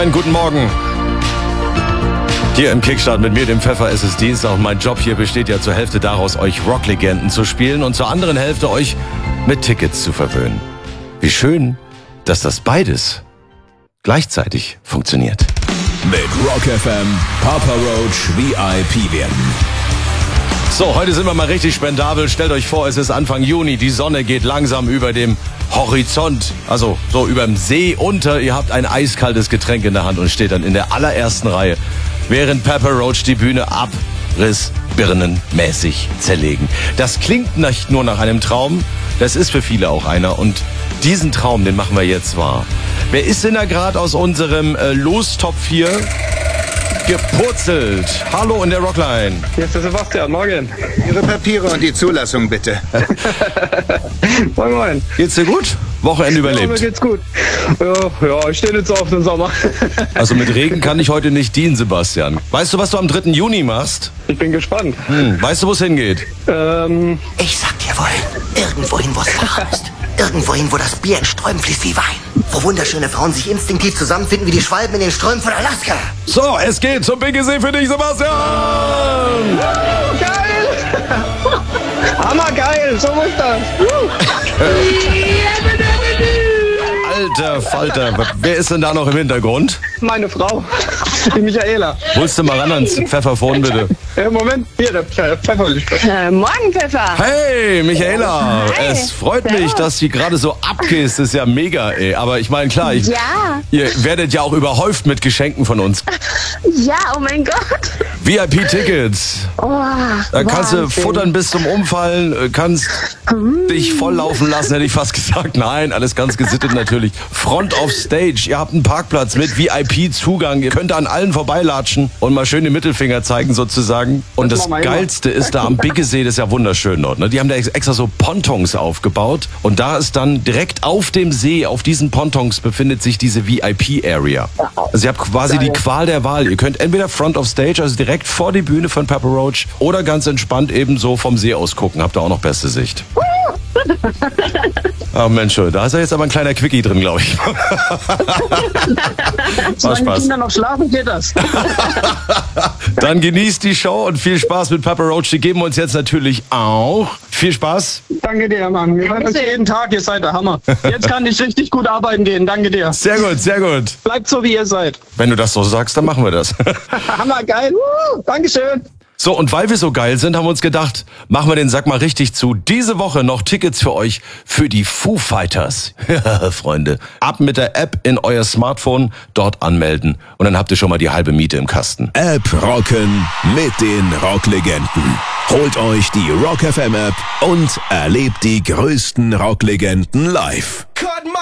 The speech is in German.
Einen guten Morgen. Hier im Kickstart mit mir, dem Pfeffer. Es ist Dienstag und mein Job hier besteht ja zur Hälfte daraus, euch Rocklegenden zu spielen und zur anderen Hälfte euch mit Tickets zu verwöhnen. Wie schön, dass das beides gleichzeitig funktioniert. Mit Rock FM Papa Roach VIP werden. So, heute sind wir mal richtig spendabel. Stellt euch vor, es ist Anfang Juni. Die Sonne geht langsam über dem Horizont, also so über dem See unter. Ihr habt ein eiskaltes Getränk in der Hand und steht dann in der allerersten Reihe, während Papa Roach die Bühne abrissbirnenmäßig zerlegen. Das klingt nicht nur nach einem Traum, das ist für viele auch einer. Und diesen Traum, den machen wir jetzt wahr. Wer ist denn da gerade aus unserem Lostopf hier gepurzelt? Hallo in der Rockline. Hier ist der Sebastian, morgen. Ihre Papiere und die Zulassung bitte. Moin, moin. Geht's dir gut? Wochenende überlebt? Ja, mir geht's gut. Ja, ich stehe jetzt auf den Sommer. Also mit Regen kann ich heute nicht dienen, Sebastian. Weißt du, was du am 3. Juni machst? Ich bin gespannt. Weißt du, wo es hingeht? Ich sag dir wohl, irgendwohin, wo es warm ist. Irgendwohin, wo das Bier in Strömen fließt wie Wein. Wo wunderschöne Frauen sich instinktiv zusammenfinden wie die Schwalben in den Strömen von Alaska. So, es geht zum Biggesee für dich, Sebastian! Geil! Hammergeil, so muss das. Alter Falter, wer ist denn da noch im Hintergrund? Meine Frau, die Michaela. Holst du mal ran ans Pfefferphone, bitte? Moment, hier, der Pfeffer will ich Morgen, Pfeffer. Hey, Michaela, Hi. es freut mich, dass du gerade so abgehst. Das ist ja mega, ey. Aber ich meine, klar, Ja. ihr werdet ja auch überhäuft mit Geschenken von uns. Ja, oh mein Gott. VIP-Tickets. Oh, Da kannst du Wahnsinn. futtern bis zum Umfallen, kannst dich volllaufen lassen, hätte ich fast gesagt. Nein, alles ganz gesittet natürlich. Front of Stage, ihr habt einen Parkplatz mit VIP-Zugang. Ihr könnt an allen vorbeilatschen und mal schön den Mittelfinger zeigen sozusagen. Und das machen wir immer. Geilste ist da am Biggesee, das ist ja wunderschön dort. Ne? Die haben da extra so Pontons aufgebaut. Und da ist dann direkt auf dem See, auf diesen Pontons befindet sich diese VIP-Area. Also ihr habt quasi die Qual der Wahl. Ihr könnt entweder Front of Stage, also direkt vor die Bühne von Papa Roach, oder ganz entspannt eben so vom See aus gucken. Habt ihr auch noch beste Sicht. Ach Mensch, da ist ja jetzt aber ein kleiner Quickie drin, glaube ich. War Spaß. Kinder noch schlafen, geht das. Dann genießt die Show und viel Spaß mit Papa Roach. Die geben uns jetzt natürlich auch. Viel Spaß. Danke dir, Mann. Wir hören uns jeden Tag, ihr seid der Hammer. Jetzt kann ich richtig gut arbeiten gehen, danke dir. Sehr gut, sehr gut. Bleibt so, wie ihr seid. Wenn du das so sagst, dann machen wir das. Hammergeil. Dankeschön. So, und weil wir so geil sind, haben wir uns gedacht, machen wir den Sack mal richtig zu. Diese Woche noch Tickets für euch für die Foo Fighters. Ja, Freunde, ab mit der App in euer Smartphone, dort anmelden und dann habt ihr schon mal die halbe Miete im Kasten. App rocken mit den Rocklegenden. Holt euch die Rock FM App und erlebt die größten Rocklegenden live.